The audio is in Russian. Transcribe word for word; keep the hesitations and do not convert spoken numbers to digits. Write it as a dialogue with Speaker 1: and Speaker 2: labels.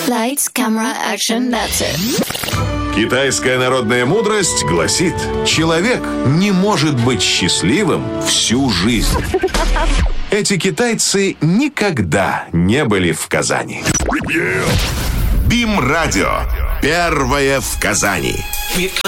Speaker 1: Lights, camera, action, that's it.
Speaker 2: Китайская народная мудрость гласит: человек не может быть счастливым всю жизнь. Эти китайцы никогда не были в Казани. БИМ-радио. Первое в Казани.